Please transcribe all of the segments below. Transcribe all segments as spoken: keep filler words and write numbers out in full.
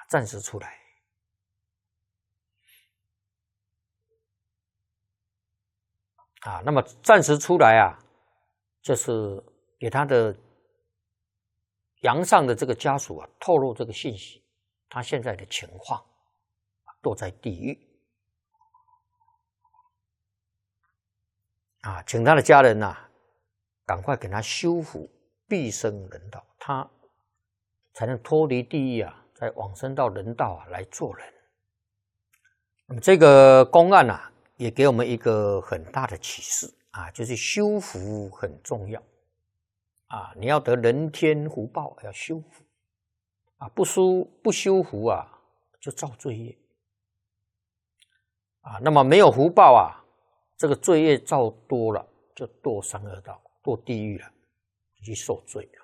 暂时出来。啊，那么暂时出来啊，就是给他的阳上的这个家属啊透露这个信息，他现在的情况都在地狱啊，请他的家人呐、啊，赶快给他修福，毕生人道，他才能脱离地狱啊，再往生到人道啊来做人。那么这个公案啊，也给我们一个很大的启示啊，就是修福很重要啊，你要得人天福报，要修福啊，不修不修福啊，就造罪业啊。那么没有福报啊，这个罪业造多了，就堕三恶道，堕地狱了，去受罪了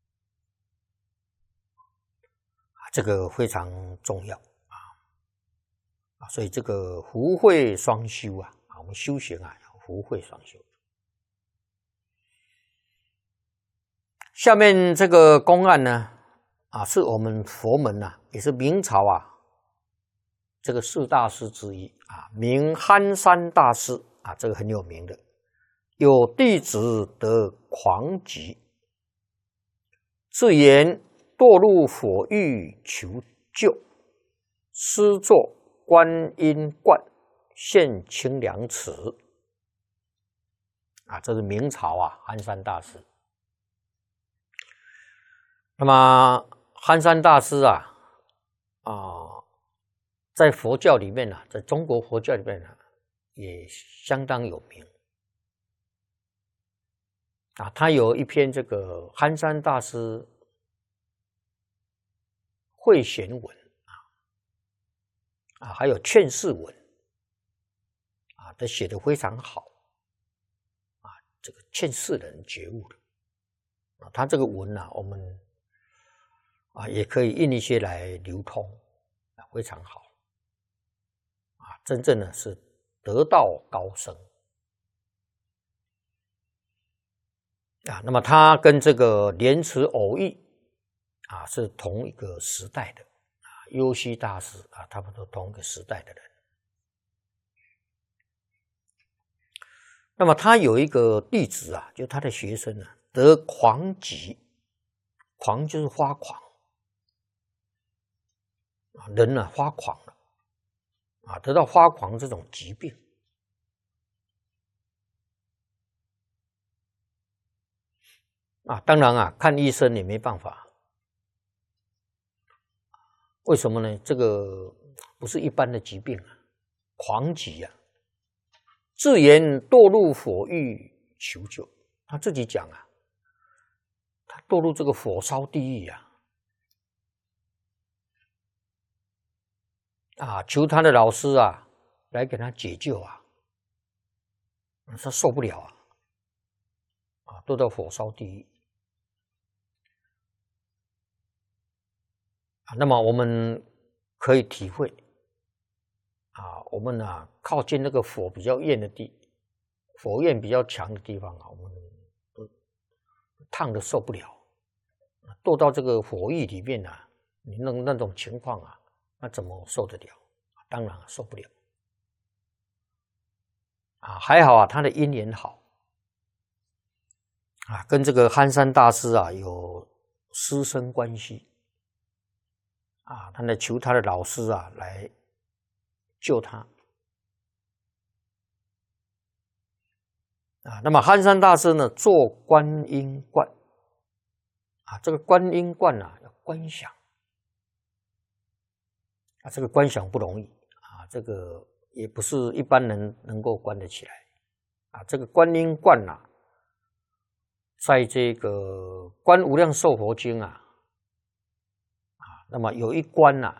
啊，这个非常重要啊啊，所以这个福慧双修啊，啊，我们修行啊，要福慧双修。下面这个公案呢，啊，是我们佛门呐、啊，也是明朝啊，这个四大师之一啊，名憨山大师啊，这个很有名的。有弟子得狂疾，自言堕入火狱求救，师作观音观，现清凉池。啊，这是明朝啊，憨山大师。那么憨山大师啊，啊，在佛教里面呢、啊，在中国佛教里面呢、啊，也相当有名啊。他有一篇这个憨山大师慧贤文啊，啊，还有劝世文啊，都写得非常好啊。这个劝世人觉悟的啊，他这个文啊，我们啊，也可以印一些来流通，啊，非常好，啊，真正的是得道高僧，啊，那么他跟这个莲池偶遇，啊，是同一个时代的，啊，优溪大师啊，他们都同一个时代的人。那么他有一个弟子啊，就他的学生啊，得狂疾，狂就是发狂。人啊发狂了啊，得到发狂这种疾病啊，当然啊，看医生也没办法。为什么呢？这个不是一般的疾病啊，狂疾啊，自言堕入火狱求救。他自己讲啊，他堕入这个火烧地狱啊。啊，求他的老师啊，来给他解救啊，他受不了啊，啊，都到火烧地狱啊。那么我们可以体会啊，我们啊靠近那个火比较焰的地，火焰比较强的地方啊，我们都烫得受不了，堕到这个火狱里面啊，你那那种情况啊。那怎么受得了？当然受不了啊！还好啊，他的因缘好啊，跟这个憨山大师啊有师生关系啊，他来求他的老师啊来救他啊。那么憨山大师呢，做观音观啊，这个观音观啊要观想。啊，这个观想不容易啊，这个也不是一般人能够观得起来啊。这个观音观啊，在这个《观无量寿佛经》啊，啊，那么有一观啊，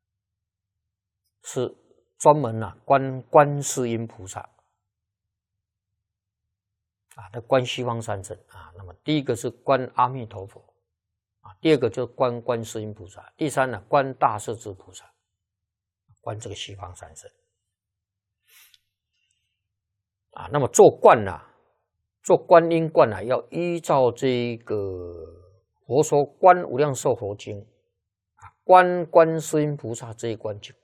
是专门啊观观世音菩萨啊，他观西方三圣啊。那么第一个是观阿弥陀佛啊，第二个就是观观世音菩萨，第三呢观大势至菩萨。观这个西方三圣啊，那么做观啊，做观音观啊，要依照这个佛说《观无量寿佛经》啊， 关观世音菩萨这一关去